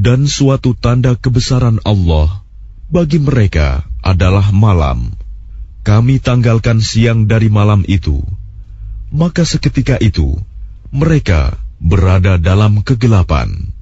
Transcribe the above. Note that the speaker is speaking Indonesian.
Dan suatu tanda kebesaran Allah bagi mereka adalah malam. Kami tanggalkan siang dari malam itu. Maka seketika itu mereka berada dalam kegelapan.